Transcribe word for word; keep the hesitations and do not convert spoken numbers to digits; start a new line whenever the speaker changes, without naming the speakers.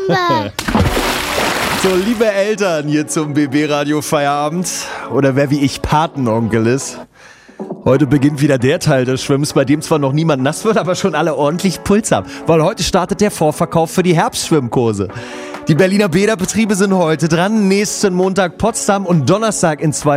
Bombe!
So, liebe Eltern hier zum B B-Radio Feierabend oder wer wie ich Patenonkel ist. Heute beginnt wieder der Teil des Schwimmens, bei dem zwar noch niemand nass wird, aber schon alle ordentlich Puls haben. Weil heute startet der Vorverkauf für die Herbstschwimmkurse. Die Berliner Bäderbetriebe sind heute dran, nächsten Montag Potsdam und Donnerstag in zwei